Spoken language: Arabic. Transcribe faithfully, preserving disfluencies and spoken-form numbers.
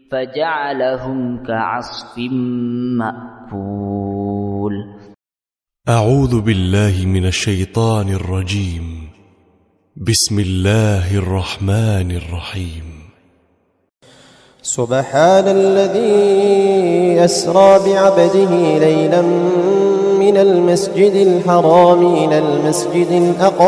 فجعلهم كعصف مأكول. أعوذ بالله من الشيطان الرجيم. بسم الله الرحمن الرحيم. سبحان الذي أسرى بعبده ليلا من المسجد الحرام إلى المسجد الأقصى